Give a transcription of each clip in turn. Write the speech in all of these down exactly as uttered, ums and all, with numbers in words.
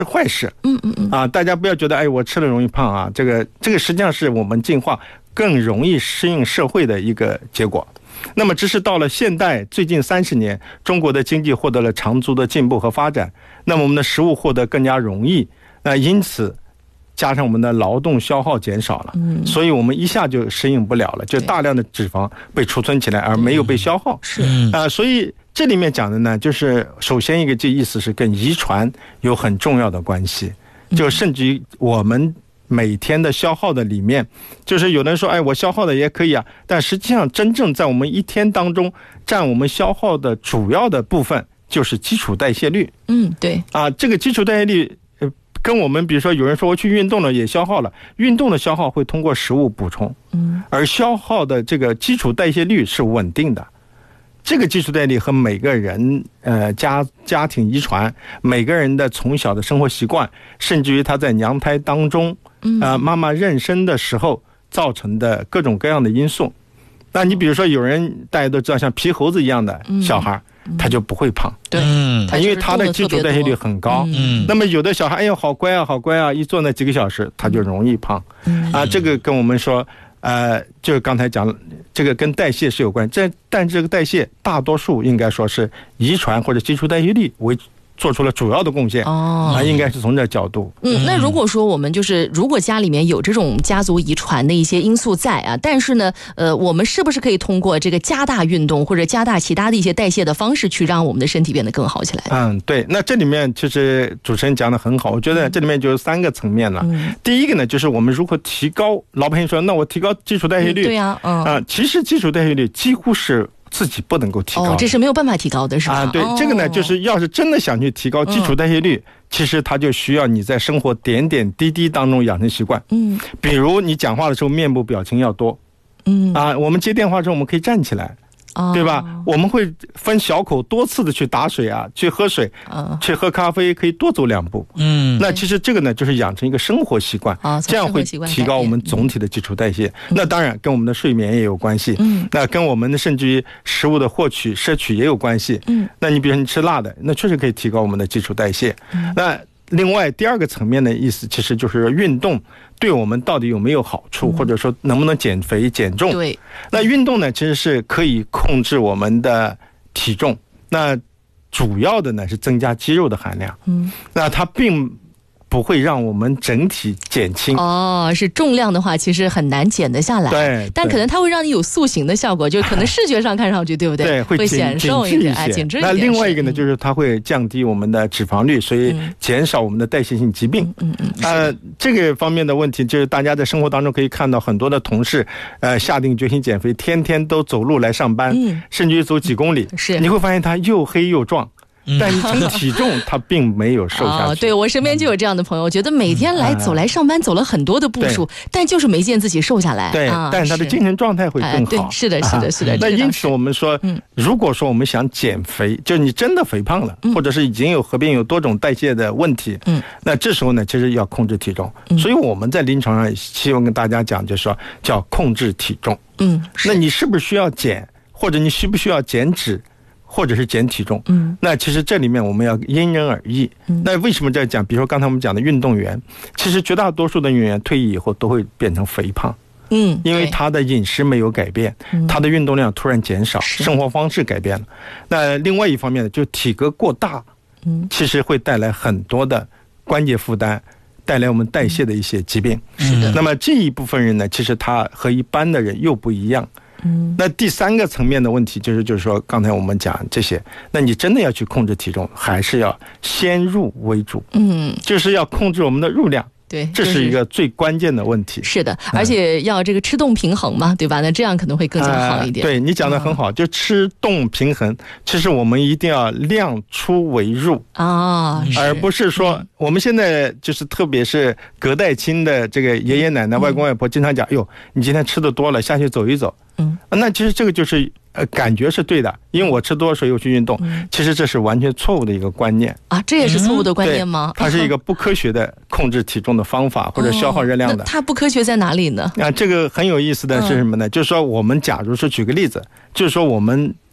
坏事。 嗯嗯嗯啊，大家不要觉得哎我吃了容易胖啊，这个这个实际上是我们进化更容易适应社会的一个结果。那么只是到了现代最近三十年，中国的经济获得了长足的进步和发展，那么我们的食物获得更加容易，那因此加上我们的劳动消耗减少了， 嗯， 所以我们一下就适应不了了，就大量的脂肪被储存起来而没有被消耗。 是啊、所以这里面讲的呢，就是首先一个这意思是跟遗传有很重要的关系，就甚至于我们每天的消耗的里面，就是有人说哎我消耗的也可以啊，但实际上真正在我们一天当中占我们消耗的主要的部分就是基础代谢率。 嗯对啊，这个基础代谢率呃跟我们比如说有人说我去运动了也消耗了，运动的消耗会通过食物补充， 嗯， 而消耗的这个基础代谢率是稳定的。这个基础代谢率和每个人呃家家庭遗传，每个人的从小的生活习惯，甚至于他在娘胎当中啊、呃、妈妈妊娠的时候造成的各种各样的因素。那你比如说有人大家都知道像皮猴子一样的小孩，他就不会胖， 对， 嗯他就是因为他的基础代谢率很高。 嗯那么有的小孩哎呦好乖啊好乖啊，一坐那几个小时他就容易胖。啊，这个跟我们说呃，就是刚才讲这个跟代谢是有关，这但这个代谢大多数应该说是遗传或者基础代谢率为做出了主要的贡献。 哦啊，应该是从这角度。 嗯，那如果说我们就是如果家里面有这种家族遗传的一些因素在啊，但是呢，呃，我们是不是可以通过这个加大运动或者加大其他的一些代谢的方式，去让我们的身体变得更好起来？ 嗯，对，那这里面其实主持人讲的很好，我觉得这里面就有三个层面了。 嗯第一个呢，就是我们如何提高，老百姓说那我提高基础代谢率， 嗯对呀，嗯啊，其实基础代谢率几乎是自己不能够提高的。 哦，这是没有办法提高的是吧？ 啊，对， 哦这个呢，就是要是真的想去提高基础代谢率，其实它就需要你在生活点点滴滴当中养成习惯。 嗯比如你讲话的时候面部表情要多嗯啊，我们接电话的时候我们可以站起来， 哦对吧？我们会分小口多次的去打水啊，去喝水， 嗯去喝咖啡，可以多走两步。 嗯那其实这个呢，就是养成一个生活习惯， 哦从这样会生活习惯提高我们总体的基础代谢。那当然跟我们的睡眠也有关系， 嗯那跟我们的甚至于食物的获取摄取也有关系。 嗯， 那你比如说你吃辣的，那确实可以提高我们的基础代谢。那另外第二个层面的意思，其实就是运动对我们到底有没有好处，或者说能不能减肥减重。 对， 那运动呢，其实是可以控制我们的体重，那主要的呢是增加肌肉的含量。 嗯那它并不会让我们整体减轻。 哦，是重量的话，其实很难减得下来。 对对但可能它会让你有塑形的效果，就是可能视觉上看上去，对不对？ 对，会紧显瘦紧致点，哎， 些紧致一点。 那另外一个呢， 是就是它会降低我们的脂肪率，所以减少我们的代谢性疾病。 嗯嗯， 呃，这个方面的问题，就是大家在生活当中可以看到很多的同事，呃，下定决心减肥，天天都走路来上班， 嗯甚至于走几公里， 是你会发现他又黑又壮。但你从体重他并没有瘦下去。 哦，对，我身边就有这样的朋友，觉得每天来走来上班走了很多的步数，但就是没见自己瘦下来。 对， 啊、 但是他的精神状态会更好。 哎、对，是的，是的，是的。 啊、那因此我们说， 嗯， 如果说我们想减肥，就你真的肥胖了，嗯、或者是已经有合并有多种代谢的问题， 嗯， 那这时候呢，其实要控制体重。 嗯、 所以我们在临床上希望跟大家讲，就是说叫控制体重。 嗯， 那你是不是需要减，或者你需不需要减脂？或者是减体重， 嗯， 那其实这里面我们要因人而异。嗯、那为什么在讲？比如说刚才我们讲的运动员，其实绝大多数的运动员退役以后都会变成肥胖， 嗯， 因为他的饮食没有改变，嗯、他的运动量突然减少，生活方式改变了。那另外一方面呢，就体格过大，嗯，其实会带来很多的关节负担，带来我们代谢的一些疾病。 是的。 那么这一部分人呢，其实他和一般的人又不一样。嗯，那第三个层面的问题就是，就是说，刚才我们讲这些，那你真的要去控制体重，还是要先入为主？嗯，就是要控制我们的入量。 对， 这是一个最关键的问题。 是的，而且要这个吃动平衡嘛，对吧？那这样可能会更加好一点。 呃、对，你讲的很好，嗯、就吃动平衡。其实我们一定要量出为入啊， 而不是说我们现在就是特别是隔代亲的这个爷爷奶奶、嗯、外公外婆经常讲，哎呦，你今天吃的多了，下去走一走。嗯，那其实这个就是呃感觉是对的，因为我吃多所以我去运动，嗯、其实这是完全错误的一个观念啊，这也是错误的观念吗？ 嗯、它是一个不科学的控制体重的方法或者消耗热量的。 哦、它不科学在哪里呢？ 啊，这个很有意思的是什么呢？嗯、就是说我们假如说举个例子，就是说我们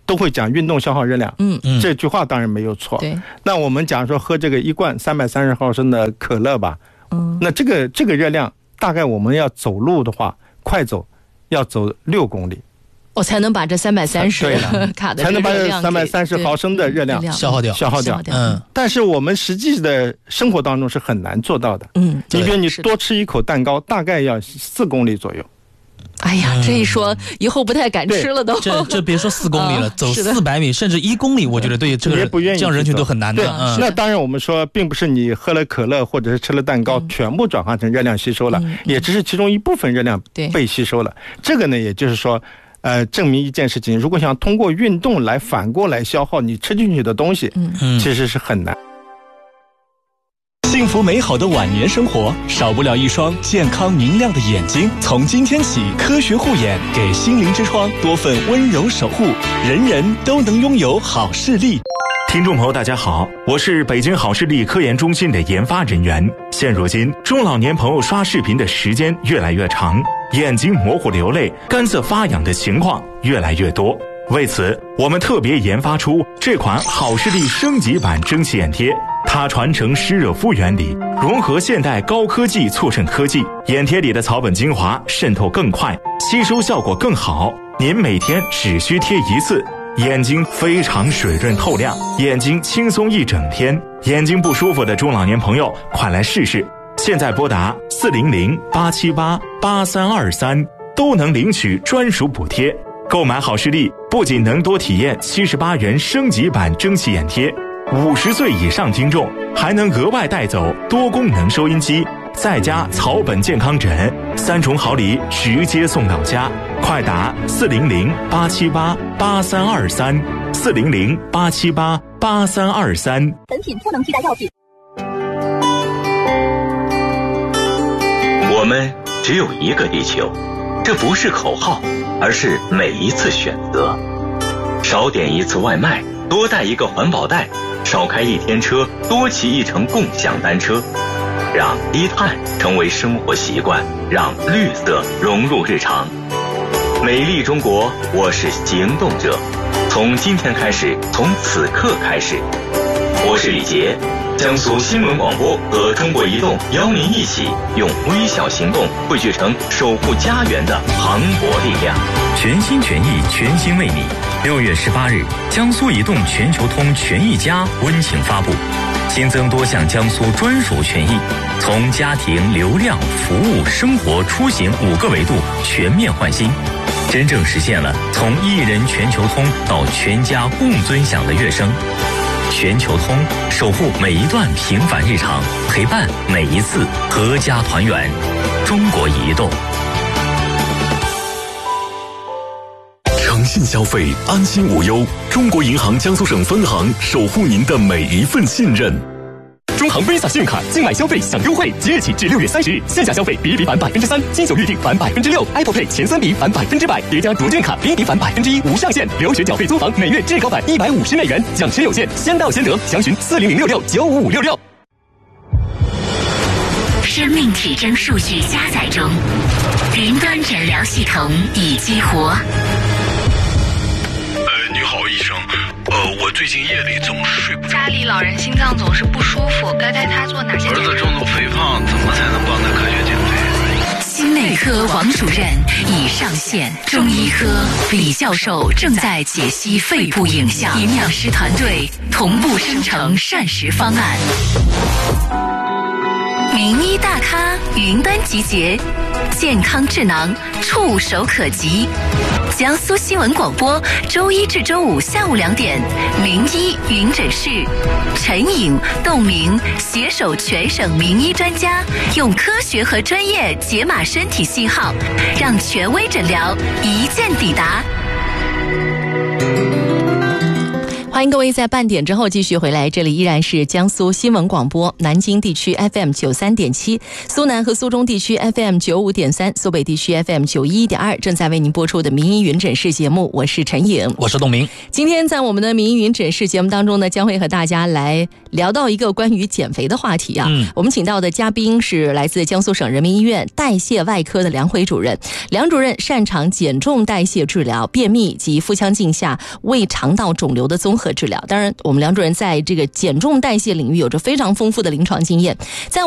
都会讲运动消耗热量， 嗯嗯，这句话当然没有错。 对， 那我们讲说喝这个一罐三百三十毫升的可乐吧， 嗯， 那这个这个热量大概我们要走路的话，快走要走六公里。 我才能把这三百三十卡的才能把这三百三十毫升的热量消耗掉， 消耗掉。 嗯， 但是我们实际的生活当中是很难做到的。 嗯， 你比如你多吃一口蛋糕，大概要四公里左右。 哎呀，这一说以后不太敢吃了都。 这这别说四公里了，走四百米甚至一公里，我觉得对这个这样人群都很难的。 对，那当然我们说，并不是你喝了可乐或者是吃了蛋糕，全部转化成热量吸收了，也只是其中一部分热量被吸收了。这个呢，也就是说。呃，证明一件事情，如果想通过运动来反过来消耗你吃进去的东西，嗯，其实是很难。 幸福美好的晚年生活，少不了一双健康明亮的眼睛。从今天起，科学护眼给心灵之窗多份温柔守护，人人都能拥有好视力。 听众朋友大家好，我是北京好视力科研中心的研发人员。现如今中老年朋友刷视频的时间越来越长，眼睛模糊流泪、干涩发痒的情况越来越多。为此，我们特别研发出这款好视力升级版蒸汽眼贴，它传承湿热敷原理，融合现代高科技促渗科技，眼贴里的草本精华渗透更快，吸收效果更好。您每天只需贴一次，眼睛非常水润透亮，眼睛轻松一整天。眼睛不舒服的中老年朋友，快来试试！现在拨打四零零八七八八三二三，都能领取专属补贴。购买好视力，不仅能多体验七十八元升级版蒸汽眼贴，五十岁以上听众还能额外带走多功能收音机，再加草本健康枕，三重好礼直接送到家。快打四零零八七八八三二三，四零零八七八八三二三。 本品不能替代药品。 我们只有一个地球，这不是口号，而是每一次选择。少点一次外卖，多带一个环保袋，少开一天车，多骑一程共享单车。让低碳成为生活习惯，让绿色融入日常。美丽中国，我是行动者。从今天开始，从此刻开始，我是李杰。江苏新闻广播和中国移动邀您一起用微小行动汇聚成守护家园的磅礴力量。 全心全意，全心为你。六月十八日，江苏移动全球通权益家温情发布，新增多项江苏专属权益，从家庭、流量、服务、生活、出行五个维度全面换新，真正实现了从一人全球通到全家共尊享的跃升。全球通，守护每一段平凡日常，陪伴每一次阖家团圆。中国移动。 诚信消费，安心无忧。中国银行江苏省分行守护您的每一份信任。中行 Visa 信用卡境外消费享优惠，即日起至六月三十日，线下消费比一比返百分之三，金九预订返百分之六 ，Apple Pay 前三笔返百分之百，叠加卓健卡比一比返百分之一，无上限。留学缴费租房每月至高返一百五十美元，奖池有限，先到先得。详询四零零六六九五五六六。 生命体征数据加载中，云端诊疗系统已激活。 呃，你好，医生。呃，我最近夜里总是睡不着。 家里老人心脏总是不舒服，该带他做哪些？ 儿子重度肥胖，怎么才能帮他科学减肥？ 心内科王主任已上线，中医科李教授正在解析肺部影像，营养师团队同步生成膳食方案。名医大咖云端集结，健康智囊触手可及。江苏新闻广播周一至周五下午两点，名医云诊室，陈颖、窦明携手全省名医专家，用科学和专业解码身体信号，让权威诊疗一键抵达。 欢迎各位在半点之后继续回来，这里依然是江苏新闻广播，南京地区 F M 九十三点七，苏南和苏中地区 F M 九十五点三，苏北地区 F M 九十一点二，正在为您播出的民意云诊室节目，我是陈颖， 我是董明。 今天在我们的民意云诊室节目当中呢，将会和大家来聊到一个关于减肥的话题啊。嗯、我们请到的嘉宾是来自江苏省人民医院代谢外科的梁辉主任，梁主任擅长减重代谢治疗、便秘及腹腔镜下胃肠道肿瘤的综合治疗。当然，我们梁主任在这个减重代谢领域有着非常丰富的临床经验。在